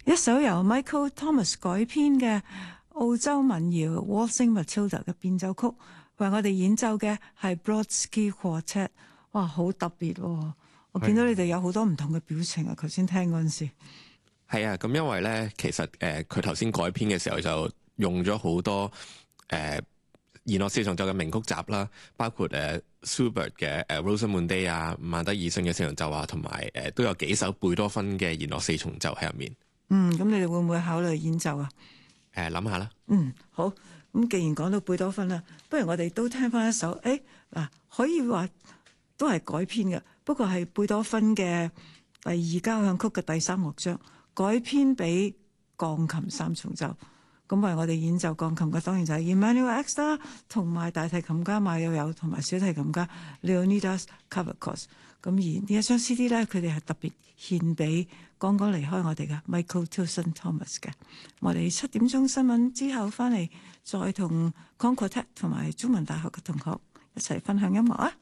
一首由 Michael Thomas 改編嘅澳洲民謠 Waltzing Matilda 嘅變奏曲，為我哋演奏嘅係 Brodsky Quartet。哇，好特別喎！我見到你哋有好多唔同嘅表情啊！頭先聽嗰陣時， 係啊，咁因為咧，其實佢頭先改編嘅時候就用咗好多弦樂四重奏嘅名曲集啦，包括Schubert 嘅Rosamunde Day 啊，曼德爾遜嘅四重奏啊，同埋都有幾首貝多芬嘅弦樂四重奏喺入面。 咁你哋會唔會考慮演奏啊？ 諗下啦。 好。咁既然講到貝多芬啦，不如我哋都聽翻一首。嗱，可以話都係改編嘅，不過係貝多芬嘅第二交響曲嘅第三樂章改編俾鋼琴三重奏。咁為我哋演奏鋼琴嘅當然就係 Emanuel X 啦，同埋大提琴家馬友友同埋小提琴家 Leonidas Kavakos。咁而呢一張 CD 咧，佢哋係特別獻俾剛剛離開我哋嘅 Michael Tilson Thomas 嘅。我哋7點鐘新聞之後翻嚟，再同 Concordat 同埋中文大學嘅同學一齊分享音樂啊！